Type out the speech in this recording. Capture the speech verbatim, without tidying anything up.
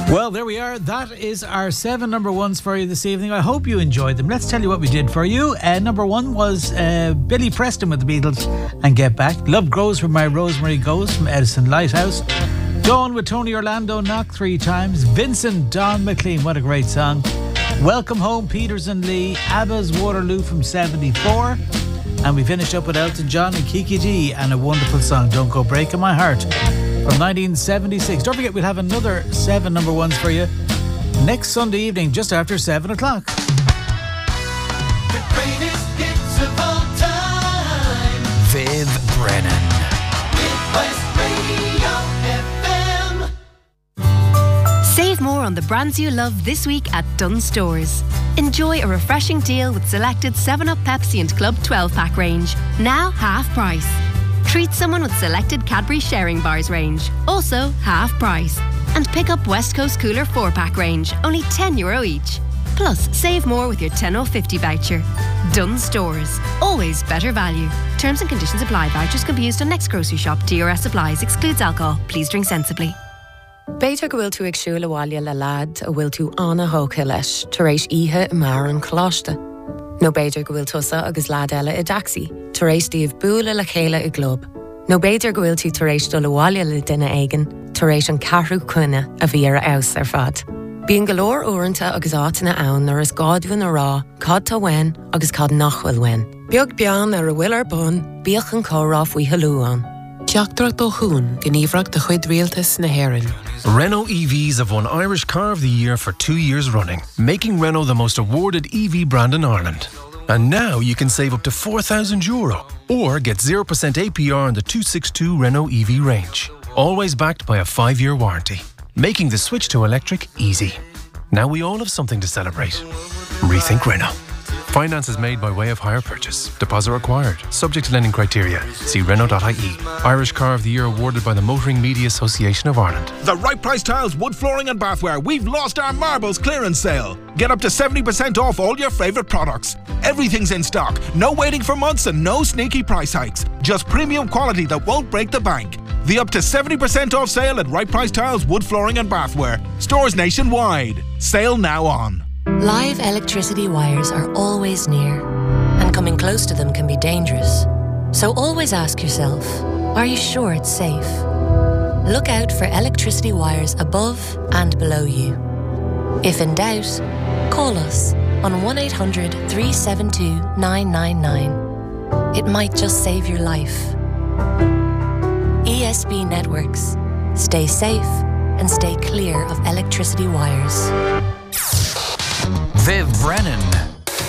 Well, there we are. That is our seven number ones for you this evening. I hope you enjoyed them. Let's tell you what we did for you. Uh, number one was uh, Billy Preston with the Beatles and Get Back. Love Grows Where My Rosemary Goes from Edison Lighthouse. Dawn with Tony Orlando, Knock Three Times. Vincent Don McLean, what a great song. Welcome Home, Peters and Lee. ABBA's Waterloo from seventy-four. And we finished up with Elton John and Kiki Dee and a wonderful song, Don't Go Breaking My Heart, from nineteen seventy-six. Don't forget, we'll have another seven number ones for you next Sunday evening, just after seven o'clock. The greatest hits of all time. Viv Brennan. With West Radio F M. Save more on the brands you love this week at Dunnes Stores. Enjoy a refreshing deal with selected seven up Pepsi and Club twelve pack range, now half price. Treat someone with selected Cadbury Sharing Bars range, also half price. And pick up West Coast Cooler four pack range, only ten euro each. Plus, save more with your ten oh fifty voucher. Dunnes Stores, always better value. Terms and conditions apply. Vouchers can be used on next grocery shop. D R S applies. Excludes alcohol. Please drink sensibly. Beidir go bhfuil tú ag siúla bhaile le lad a bhfuil tú anna hóca leis tar éis ihe i mar an chláiste. No beidir go bhfuil tusa agus lad eile i daxi tar éis díobh búla le chéile i glob. No beidir go bhfuil tú tar éis dul bhaile le duine éigean tar éis an carrú cuine a bhí ar a aus ar fad. Bíonn go leor uaireanta agus átainna ann ar is gádmhain a rá, cad tá wein agus cad nachhfuil wein. Beag bean ar a bhfuil ar bun, bíoch an córá faoi halúán. Ceachtarach do hún gníomhreacht de chuid rialtas na hÉireann. Renault E Vs have won Irish Car of the Year for two years running, making Renault the most awarded E V brand in Ireland. And now you can save up to four thousand euro or get zero percent A P R on the two sixty-two Renault E V range. Always backed by a five-year warranty, making the switch to electric easy. Now we all have something to celebrate. Rethink Renault. Finance is made by way of hire purchase. Deposit required. Subject to lending criteria. See Renault dot I E. Irish Car of the Year awarded by the Motoring Media Association of Ireland. The Right Price Tiles, Wood Flooring and Bathware. We've lost our marbles clearance sale. Get up to seventy percent off all your favourite products. Everything's in stock. No waiting for months and no sneaky price hikes. Just premium quality that won't break the bank. The up to seventy percent off sale at Right Price Tiles, Wood Flooring and Bathware. Stores nationwide. Sale now on. Live electricity wires are always near, and coming close to them can be dangerous. So always ask yourself, are you sure it's safe? Look out for electricity wires above and below you. If in doubt, call us on one eight hundred, three seven two, nine nine nine. It might just save your life. E S B Networks. Stay safe and stay clear of electricity wires. Viv Brennan.